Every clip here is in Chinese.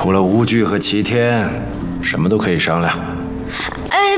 除了吴惧和齐天，什么都可以商量。 哎，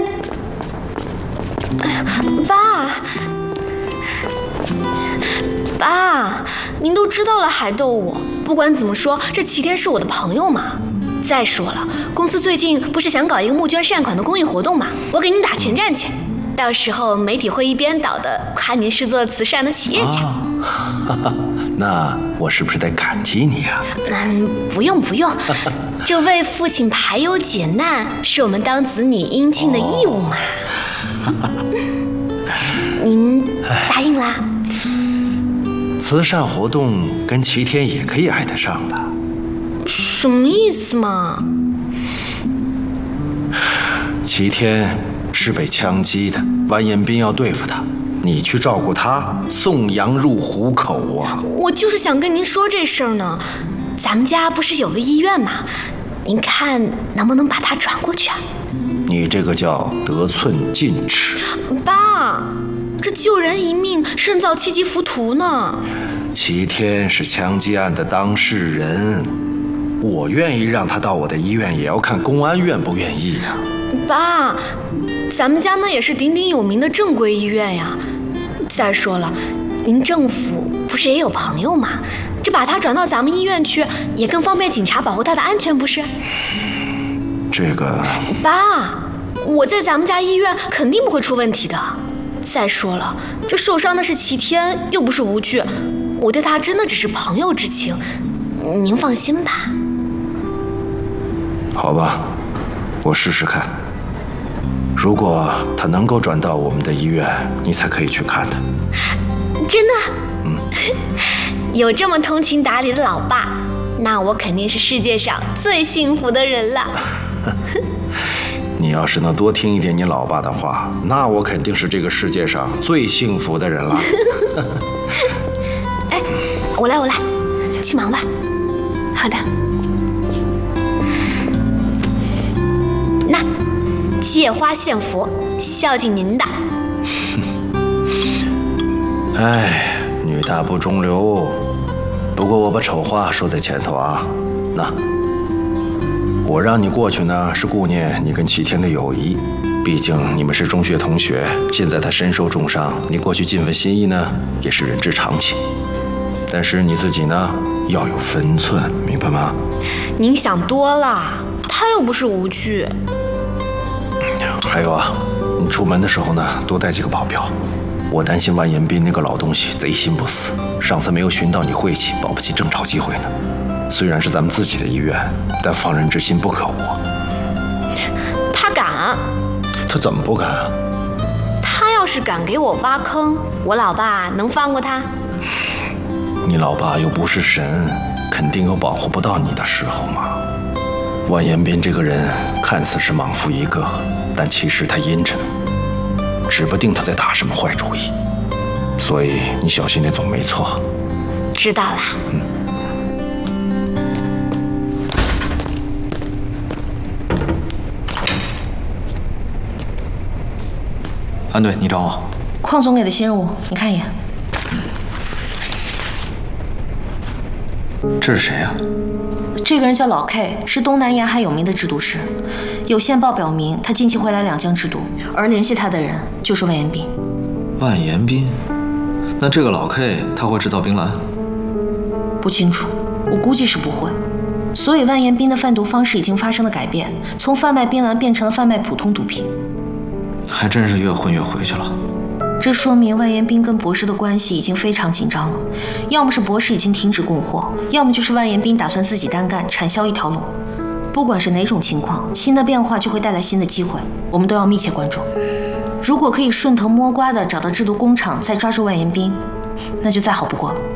爸，您都知道了还逗我。不管怎么说，这齐天是我的朋友嘛。再说了，公司最近不是想搞一个募捐善款的公益活动嘛，我给您打前站去。到时候媒体会一边倒的夸您是做慈善的企业家。 那我是不是得感激你啊？ 不用，这为父亲排忧解难是我们当子女应尽的义务嘛。您答应啦？ 慈善活动跟齐天也可以挨得上的。 什么意思嘛？ 齐天是被枪击的，完颜斌要对付他，你去照顾他，送羊入虎口啊！ 我就是想跟您说这事儿呢。咱们家不是有个医院吗？您看能不能把他转过去啊？ 你这个叫得寸进尺。 爸，这救人一命，胜造七级浮屠呢。 齐天是枪击案的当事人，我愿意让他到我的医院，也要看公安愿不愿意呀。 爸，咱们家那也是鼎鼎有名的正规医院呀。再说了，您政府不是也有朋友吗？这把他转到咱们医院去，也更方便警察保护他的安全，不是？ 这个…… 爸，我在咱们家医院肯定不会出问题的。再说了，这受伤的是齐天，又不是吴惧，我对他真的只是朋友之情，您放心吧。 好吧，我试试看。如果他能够转到我们的医院，你才可以去看他。 真的？有这么通情达理的老爸，那我肯定是世界上最幸福的人了。 你要是能多听一点你老爸的话，那我肯定是这个世界上最幸福的人了。 哎，我来，去忙吧。好的。那借花献佛，孝敬您的。 哎，女大不中留。不过我把丑话说在前头啊。那我让你过去呢，是顾念你跟齐天的友谊。毕竟你们是中学同学，现在他身受重伤，你过去尽份心意呢，也是人之常情。但是你自己呢，要有分寸，明白吗？ 您想多了，他又不是无惧。 还有啊，你出门的时候呢，多带几个保镖。我担心完颜斌那个老东西贼心不死，上次没有寻到你晦气，保不齐争吵机会呢。虽然是咱们自己的医院，但放人之心不可无。 他敢？ 他怎么不敢啊？ 他要是敢给我挖坑，我老爸能放过他？ 你老爸又不是神，肯定有保护不到你的时候嘛。完颜斌这个人看似是莽夫一个，但其实他阴沉，指不定他在打什么坏主意。所以你小心点总没错。 知道了。 安队，你找我。 邝总给的新任务，你看一眼。 这是谁呀？ 这个人叫老 K， 是东南沿海有名的制毒师。有线报表明，他近期会来两江制毒，而联系他的人就是万延斌。 万延斌？那这个老 K 他会制造冰蓝？ 不清楚，我估计是不会。所以万延斌的贩毒方式已经发生了改变，从贩卖冰蓝变成了贩卖普通毒品。 还真是越混越回去了。 这说明万延斌跟博士的关系已经非常紧张了，要么是博士已经停止供货，要么就是万延斌打算自己单干，产销一条龙。不管是哪种情况，新的变化就会带来新的机会，我们都要密切关注。如果可以顺藤摸瓜地找到制毒工厂，再抓住万延斌，那就再好不过了。